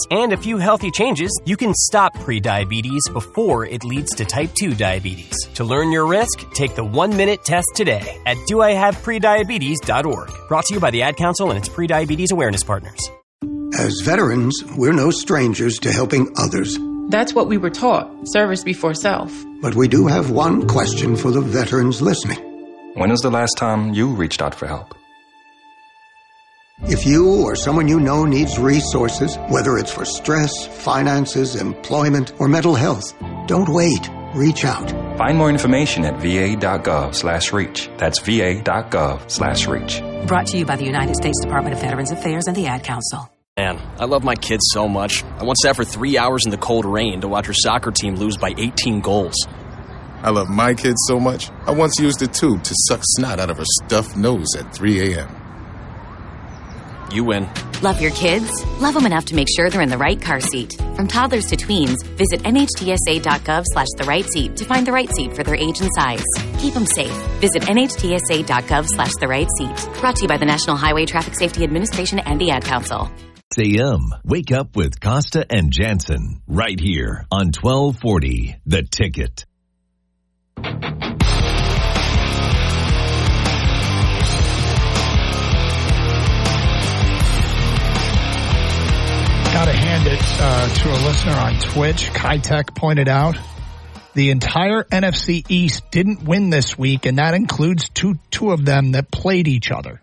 and a few healthy changes, you can stop prediabetes before it leads to type 2 diabetes. To learn your risk, take the 1-minute test today at doihaveprediabetes.org. Brought to you by the Ad Council and its Prediabetes Awareness Partners. As veterans, we're no strangers to helping others. That's what we were taught, service before self. But we do have one question for the veterans listening. When was the last time you reached out for help? If you or someone you know needs resources, whether it's for stress, finances, employment, or mental health, don't wait. Reach out. Find more information at va.gov/reach. That's va.gov/reach. Brought to you by the United States Department of Veterans Affairs and the Ad Council. Man, I love my kids so much. I once sat for 3 hours in the cold rain to watch her soccer team lose by 18 goals. I love my kids so much, I once used a tube to suck snot out of her stuffed nose at 3 a.m. You win. Love your kids? Love them enough to make sure they're in the right car seat. From toddlers to tweens, visit NHTSA.gov/the right seat to find the right seat for their age and size. Keep them safe. Visit NHTSA.gov/the right seat. Brought to you by the National Highway Traffic Safety Administration and the Ad Council. AM. Wake up with Costa and Jansen right here on 1240 The Ticket. Got to hand it to a listener on Twitch. Kitech pointed out the entire NFC East didn't win this week, and that includes two of them that played each other.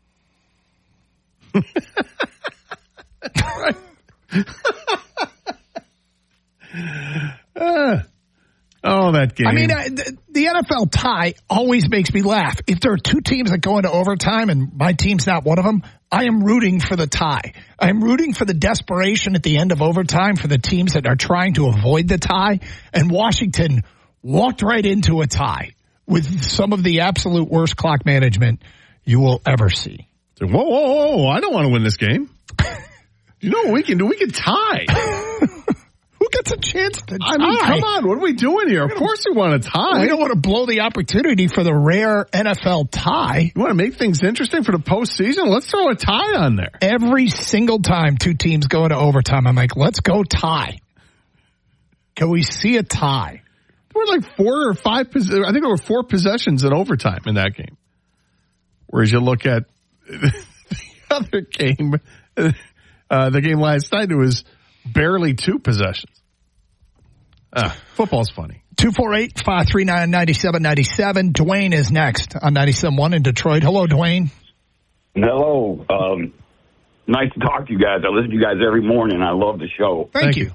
That game. I mean, the NFL tie always makes me laugh. If there are two teams that go into overtime and my team's not one of them, I am rooting for the tie. I am rooting for the desperation at the end of overtime for the teams that are trying to avoid the tie. And Washington walked right into a tie with some of the absolute worst clock management you will ever see. Whoa. I don't want to win this game. You know what we can do? We can tie. Who gets a chance to tie? I mean, come on. What are we doing here? Of course we want to tie. We don't want to blow the opportunity for the rare NFL tie. You want to make things interesting for the postseason? Let's throw a tie on there. Every single time two teams go into overtime, I'm like, let's go tie. Can we see a tie? There were like 4 or 5, I think there were 4 possessions in overtime in that game. Whereas you look at the other game, the game last night, it was barely 2 possessions. Football's funny. 248-539-9797. Dwayne is next on 97.1 in Detroit. Hello, Dwayne. Hello. Nice to talk to you guys. I listen to you guys every morning. I love the show. Thank you.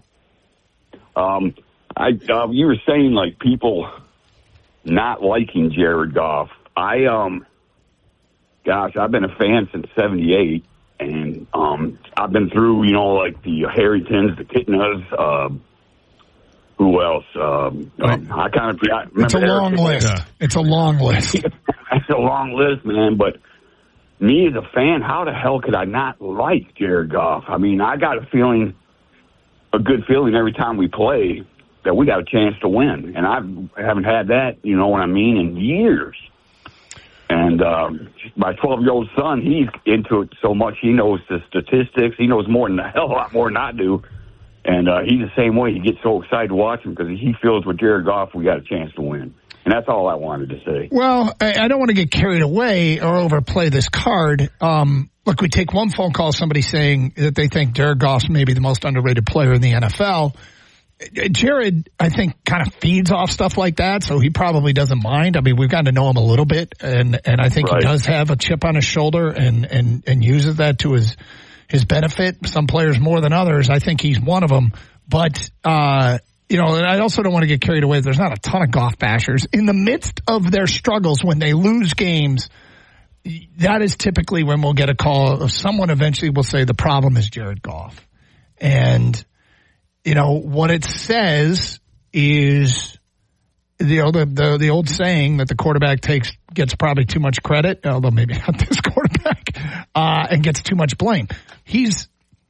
You were saying, like, people not liking Jared Goff. I've been a fan since 78. And I've been through, like the Harringtons, the Kitnas, who else? I kind of forgot. It's a long list. Yeah. It's a long list. It's a long list, man. But me as a fan, how the hell could I not like Jared Goff? I mean, I got a good feeling every time we play that we got a chance to win. And I haven't had that, you know what I mean, in years. And my 12-year-old son, he's into it so much. He knows the statistics. He knows more than a hell of a lot more than I do. And he's the same way. He gets so excited to watch him because he feels with Jared Goff we got a chance to win. And that's all I wanted to say. Well, I don't want to get carried away or overplay this card. Look, we take one phone call, somebody saying that they think Jared Goff's maybe the most underrated player in the NFL. Jared, I think, kind of feeds off stuff like that, so he probably doesn't mind. I mean, we've gotten to know him a little bit, and I think He does have a chip on his shoulder and uses that to his benefit. Some players more than others. I think he's one of them. But, and I also don't want to get carried away. There's not a ton of Goff bashers. In the midst of their struggles, when they lose games, that is typically when we'll get a call of someone eventually will say the problem is Jared Goff. And what it says is, the old saying that the quarterback gets probably too much credit, although maybe not this quarterback, and gets too much blame. He's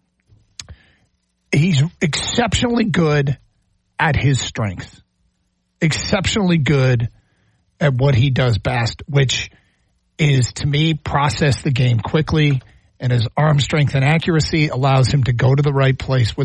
exceptionally good at his strengths, exceptionally good at what he does best, which is, to me, process the game quickly. And his arm strength and accuracy allows him to go to the right place